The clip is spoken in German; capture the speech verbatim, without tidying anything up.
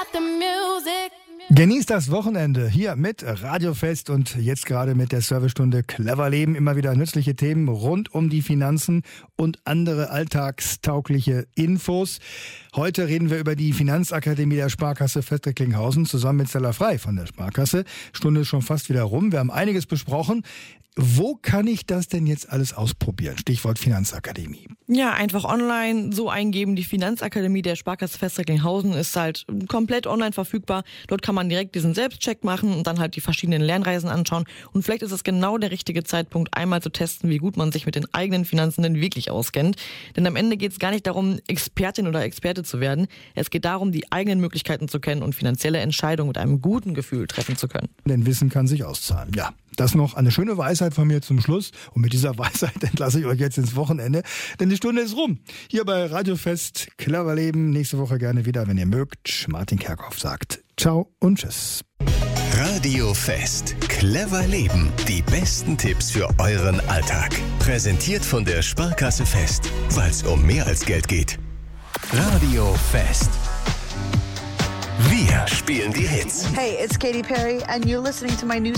the music. Genießt das Wochenende hier mit Radiofest und jetzt gerade mit der Servicestunde Clever Leben. Immer wieder nützliche Themen rund um die Finanzen und andere alltagstaugliche Infos. Heute reden wir über die Finanzakademie der Sparkasse Vestecklinghausen zusammen mit Stella Frei von der Sparkasse. Stunde ist schon fast wieder rum. Wir haben einiges besprochen. Wo kann ich das denn jetzt alles ausprobieren? Stichwort Finanzakademie. Ja, einfach online so eingeben. Die Finanzakademie der Sparkasse Vestecklinghausen ist halt komplett online verfügbar. Dort kann man direkt diesen Selbstcheck machen und dann halt die verschiedenen Lernreisen anschauen. Und vielleicht ist es genau der richtige Zeitpunkt, einmal zu testen, wie gut man sich mit den eigenen Finanzen denn wirklich auskennt. Denn am Ende geht es gar nicht darum, Expertin oder Experte zu werden. Es geht darum, die eigenen Möglichkeiten zu kennen und finanzielle Entscheidungen mit einem guten Gefühl treffen zu können. Denn Wissen kann sich auszahlen. Ja, das noch eine schöne Weisheit von mir zum Schluss. Und mit dieser Weisheit entlasse ich euch jetzt ins Wochenende. Denn die Stunde ist rum. Hier bei Radiofest Clever Leben. Nächste Woche gerne wieder, wenn ihr mögt. Martin Kerkhoff sagt ciao und tschüss. Radiofest Clever Leben. Die besten Tipps für euren Alltag. Präsentiert von der Sparkasse Fest. Weil es um mehr als Geld geht. Radiofest. Wir spielen die Hits. Hey, it's Katy Perry and you're listening to my new